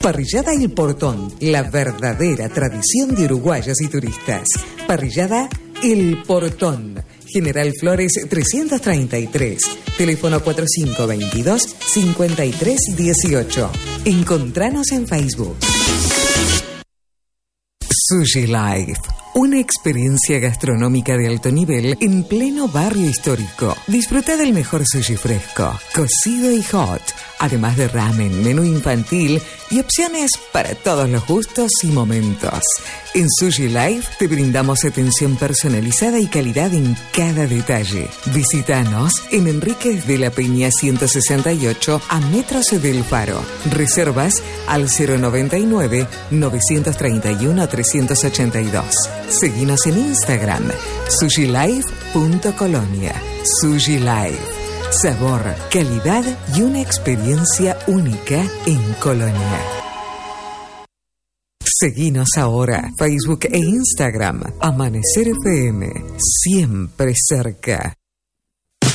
Parrillada El Portón, la verdadera tradición de uruguayos y turistas. Parrillada El Portón, General Flores 333, teléfono 4522-5318. Encontranos en Facebook. Sushi Life, una experiencia gastronómica de alto nivel en pleno barrio histórico. Disfruta del mejor sushi fresco, cocido y hot, además de ramen, menú infantil y opciones para todos los gustos y momentos. En Sushi Life te brindamos atención personalizada y calidad en cada detalle. Visítanos en Enríquez de la Peña 168 a metros del Faro. Reservas al 099-931-382. Seguinos en Instagram, sushilife.colonia. Sushi Life. Sabor, calidad y una experiencia única en Colonia. Seguinos ahora, Facebook e Instagram. Amanecer FM, siempre cerca.